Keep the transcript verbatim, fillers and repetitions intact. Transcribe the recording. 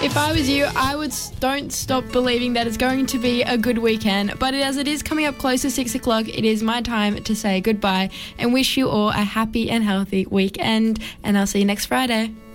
If I was you, I would s- don't stop believing that it's going to be a good weekend. But as it is coming up close to six o'clock, it is my time to say goodbye and wish you all a happy and healthy weekend. And I'll see you next Friday.